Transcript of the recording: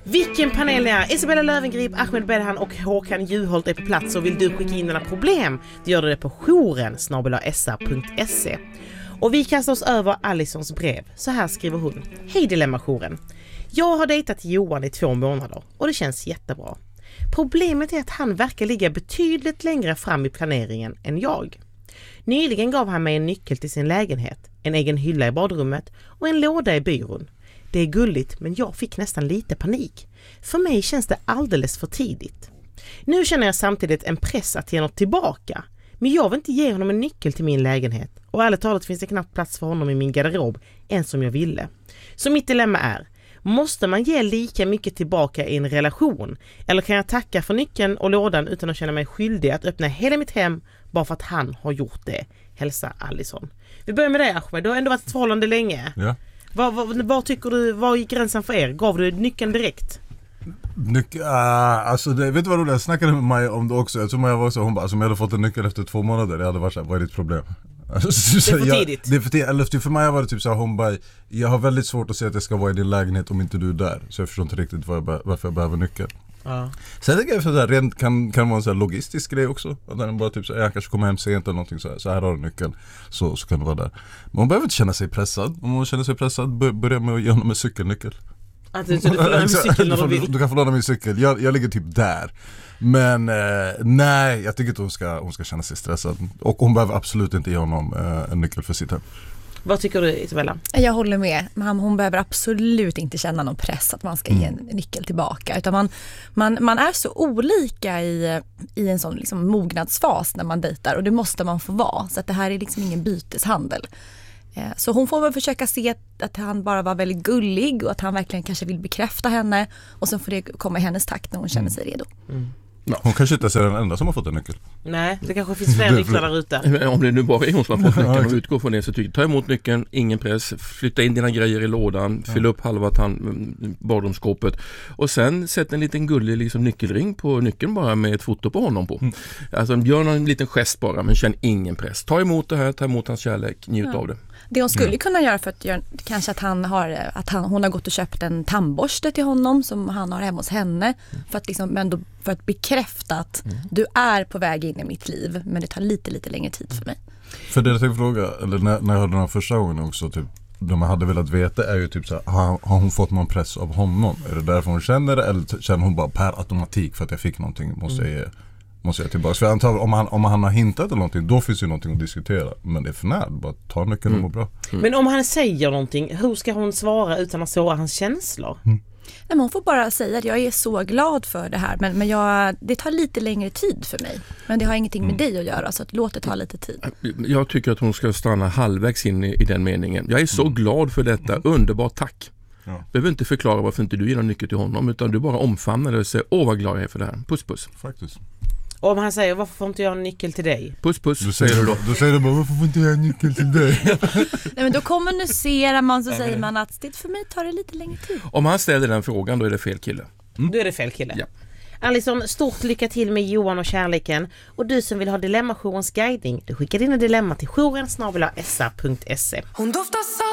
Vilken panel ni är! Isabella Löwengrip, Ahmed Bedhan och Håkan Juholt är på plats och vill du skicka in dina problem, då gör du det på jouren@sr.se. Och vi kastar oss över Alisons brev. Så här skriver hon. Hej Dilemma-jouren. Jag har dejtat Johan i 2 månader och det känns jättebra. Problemet är att han verkar ligga betydligt längre fram i planeringen än jag. Nyligen gav han mig en nyckel till sin lägenhet, en egen hylla i badrummet och en låda i byrån. Det är gulligt, men jag fick nästan lite panik. För mig känns det alldeles för tidigt. Nu känner jag samtidigt en press att ge något tillbaka. Men jag vill inte ge honom en nyckel till min lägenhet. Och ärligt talat finns det knappt plats för honom i min garderob än som jag ville. Så mitt dilemma är, måste man ge lika mycket tillbaka i en relation? Eller kan jag tacka för nyckeln och lådan utan att känna mig skyldig att öppna hela mitt hem bara för att han har gjort det? Hälsa Alison. Vi börjar med dig, Ahmed. Du har ändå varit ett förhållande länge. Ja. Vad tycker du, vad gick gränsen för er? Gav du nyckeln direkt? Alltså vet du vad roligt? Jag snackade med Maja om det också. Jag tror Maja var så, hon bara, alltså, om jag hade fått en nyckel efter 2 månader, det hade varit så här, vad är ditt problem? Alltså, det är för tidigt. Det är för tidigt. Eller för mig var det typ så här, hon bara, jag har väldigt svårt att säga att jag ska vara i din lägenhet om inte du är där. Så jag förstår inte riktigt varför jag behöver nyckel. Ja. Sen tänker jag för det rent kan vara en så här logistisk grej också. Att den bara typ så jag kanske kommer hem sent eller någonting så här har du nyckeln. Så kan det vara där. Men hon behöver inte känna sig pressad. Om hon känner sig pressad, börja med att ge honom en cykelnyckel. Att du får låna min cykel när du vill. Du kan få låna min cykel. Jag ligger typ där. Men nej, jag tycker inte hon ska känna sig stressad. Och hon behöver absolut inte ge honom en nyckel för sitt hem. Vad tycker du, Isabella? Jag håller med. Hon behöver absolut inte känna någon press att man ska ge en nyckel tillbaka. Utan man är så olika i en sån liksom mognadsfas när man dejtar. Och det måste man få vara. Så att det här är liksom ingen byteshandel. Så hon får väl försöka se att han bara var väldigt gullig och att han verkligen kanske vill bekräfta henne. Och sen får det komma i hennes takt när hon känner sig redo. No, hon kanske inte är den enda som har fått en nyckel. Nej, det kanske finns fler nycklar där ute. Om det nu bara är hon som har fått nyckeln och utgår från det, så ta emot nyckeln, ingen press, flytta in dina grejer i lådan, fyll upp halva badrumsskåpet och sen sätt en liten gullig liksom, nyckelring på nyckeln bara med ett foto på honom på. Alltså gör någon liten gest bara, men känn ingen press. Ta emot det här, ta emot hans kärlek, njut av det. Det hon skulle kunna göra för att göra, kanske att hon har gått och köpt en tandborste till honom som han har hemma hos henne för att liksom, men då, för att bekräfta att du är på väg in i mitt liv, men det tar lite längre tid för mig. För det jag tänkte fråga, eller när jag hörde den här första gången också, typ, de jag hade velat veta är ju typ så här, har hon fått någon press av honom? Är det därför hon känner det, eller känner hon bara per automatik för att jag fick någonting måste jag tillbaka? För jag antar om han har hintat eller någonting, då finns ju någonting att diskutera. Men det är för när, bara ta nyckeln och må bra. Men om han säger någonting, hur ska hon svara utan att såra hans känslor? Nej, men hon får bara säga att jag är så glad för det här, men det tar lite längre tid för mig. Men det har ingenting med dig att göra, så att låt det ta lite tid. Jag tycker att hon ska stanna halvvägs in i den meningen. Jag är så glad för detta, underbart, tack. Ja. Behöver inte förklara varför inte du ger någon nyckel till honom, utan du bara omfamnar det och säger, vad glad jag är för det här. Puss, puss. Faktiskt. Och om han säger, varför får inte jag en nyckel till dig? Puss, puss. Då säger du bara, varför får inte jag en nyckel till dig? Nej, men då kommunicerar man, så säger man att det för mig tar det lite längre tid. Om han ställer den frågan, då är det fel kille. Då är det fel kille. Ja. Alison, stort lycka till med Johan och kärleken. Och du som vill ha Dilemma-jourens guidning, du skickar dina dilemma till jouren@sr.se. Hon doftar